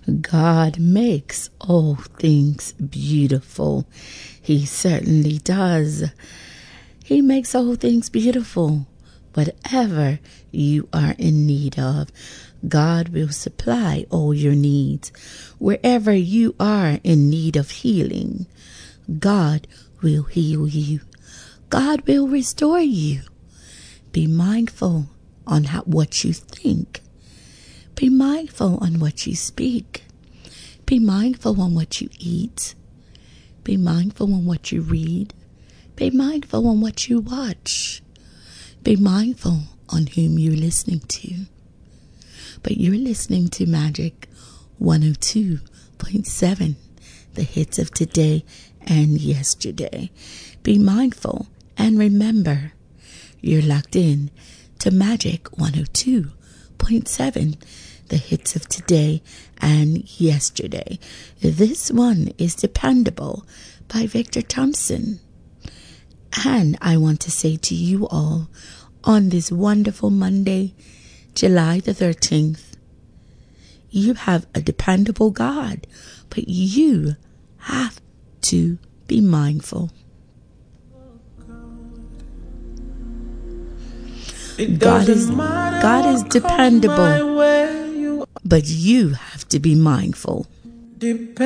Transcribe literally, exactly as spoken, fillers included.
God makes all things beautiful. He certainly does. He makes all things beautiful. Whatever you are in need of, God will supply all your needs. Wherever you are in need of healing, God will heal you. God will restore you. Be mindful on how, what you think. Be mindful on what you speak. Be mindful on what you eat. Be mindful on what you read. Be mindful on what you watch. Be mindful on whom you're listening to. But you're listening to Magic one oh two point seven, the hits of today and yesterday. Be mindful and remember, you're locked in to Magic one oh two point seven, the hits of today and yesterday. This one is Dependable by Victor Thompson. And I want to say to you all on this wonderful Monday, July the thirteenth, you have a dependable God, but you have to be mindful. God is, God is dependable, but you have to be mindful.